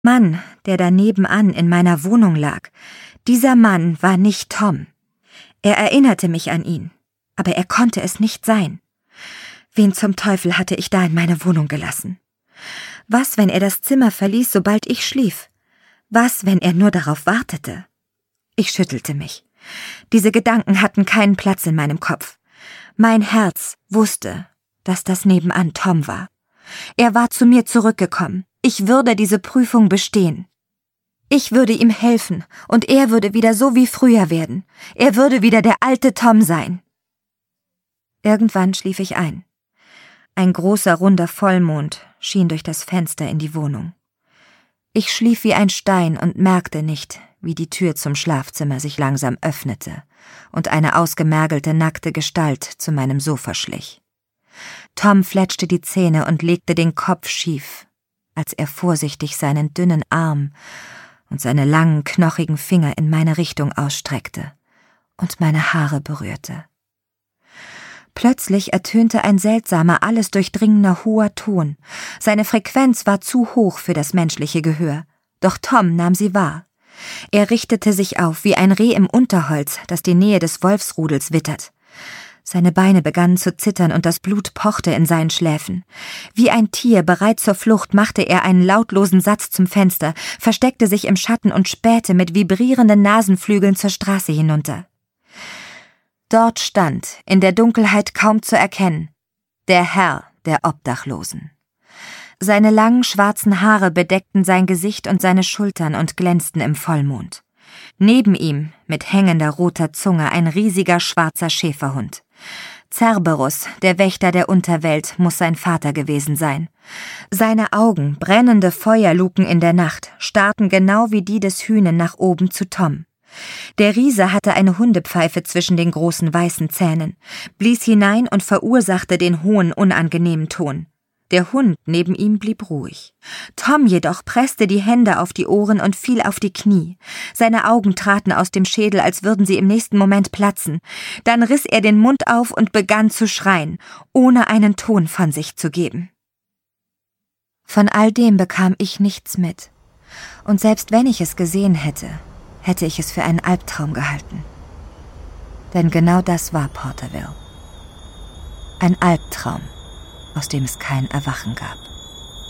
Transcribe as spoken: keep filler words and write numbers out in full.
Mann, der da nebenan in meiner Wohnung lag, dieser Mann war nicht Tom. Er erinnerte mich an ihn, aber er konnte es nicht sein. Wen zum Teufel hatte ich da in meine Wohnung gelassen? Was, wenn er das Zimmer verließ, sobald ich schlief? Was, wenn er nur darauf wartete? Ich schüttelte mich. Diese Gedanken hatten keinen Platz in meinem Kopf. Mein Herz wusste, dass das nebenan Tom war. Er war zu mir zurückgekommen. Ich würde diese Prüfung bestehen. Ich würde ihm helfen, und er würde wieder so wie früher werden. Er würde wieder der alte Tom sein. Irgendwann schlief ich ein. Ein großer, runder Vollmond schien durch das Fenster in die Wohnung. Ich schlief wie ein Stein und merkte nicht, wie die Tür zum Schlafzimmer sich langsam öffnete und eine ausgemergelte, nackte Gestalt zu meinem Sofa schlich. Tom fletschte die Zähne und legte den Kopf schief, als er vorsichtig seinen dünnen Arm und seine langen, knochigen Finger in meine Richtung ausstreckte und meine Haare berührte. Plötzlich ertönte ein seltsamer, alles durchdringender hoher Ton. Seine Frequenz war zu hoch für das menschliche Gehör, doch Tom nahm sie wahr. Er richtete sich auf wie ein Reh im Unterholz, das die Nähe des Wolfsrudels wittert. Seine Beine begannen zu zittern und das Blut pochte in seinen Schläfen. Wie ein Tier bereit zur Flucht machte er einen lautlosen Satz zum Fenster, versteckte sich im Schatten und spähte mit vibrierenden Nasenflügeln zur Straße hinunter. Dort stand, in der Dunkelheit kaum zu erkennen, der Herr der Obdachlosen. Seine langen schwarzen Haare bedeckten sein Gesicht und seine Schultern und glänzten im Vollmond. Neben ihm, mit hängender roter Zunge, ein riesiger schwarzer Schäferhund. Cerberus, der Wächter der Unterwelt, muss sein Vater gewesen sein. Seine Augen, brennende Feuerluken in der Nacht, starrten genau wie die des Hünen nach oben zu Tom. Der Riese hatte eine Hundepfeife zwischen den großen weißen Zähnen, blies hinein und verursachte den hohen, unangenehmen Ton. Der Hund neben ihm blieb ruhig. Tom jedoch presste die Hände auf die Ohren und fiel auf die Knie. Seine Augen traten aus dem Schädel, als würden sie im nächsten Moment platzen. Dann riss er den Mund auf und begann zu schreien, ohne einen Ton von sich zu geben. Von all dem bekam ich nichts mit. Und selbst wenn ich es gesehen hätte, hätte ich es für einen Albtraum gehalten. Denn genau das war Porterville. Ein Albtraum, aus dem es kein Erwachen gab.